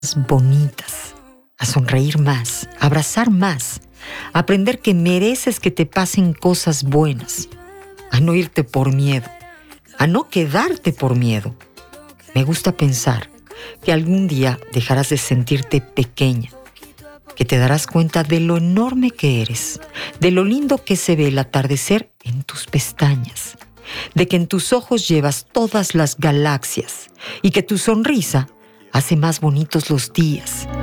bonitas, a sonreír más, a abrazar más, a aprender que mereces que te pasen cosas buenas, a no irte por miedo, a no quedarte por miedo. Me gusta pensar que algún día dejarás de sentirte pequeña, que te darás cuenta de lo enorme que eres, de lo lindo que se ve el atardecer en tus pestañas, de que en tus ojos llevas todas las galaxias y que tu sonrisa hace más bonitos los días.